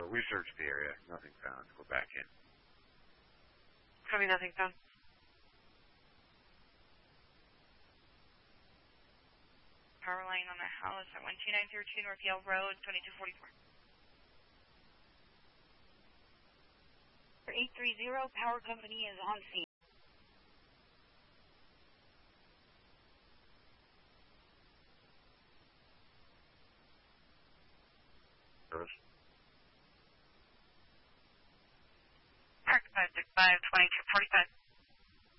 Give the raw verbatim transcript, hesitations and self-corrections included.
So we searched the area. Nothing found. We're back in. Copy, nothing found. Power line on the house at one two nine zero two North Yale Road, twenty-two forty-four. eight three zero, power company is on scene. Service. Park five six five, twenty-two forty-five.